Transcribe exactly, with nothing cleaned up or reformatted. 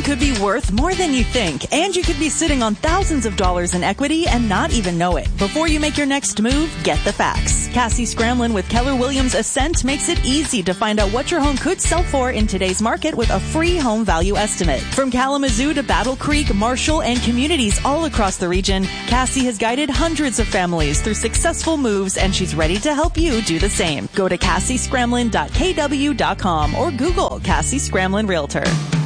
could be worth more than you think, and you could be sitting on thousands of dollars in equity and not even know it. Before you make your next move, get the facts. Cassie Scramlin with Keller Williams Ascent makes it easy to find out what your home could sell for in today's market with a free home value estimate. From Kalamazoo to Battle Creek, Marshall, and communities all across the region, Cassie has guided hundreds of families through successful moves, and she's ready to help you do the same. Go to cassie scramlin dot k w dot com or Google Cassie Scramlin Realtor.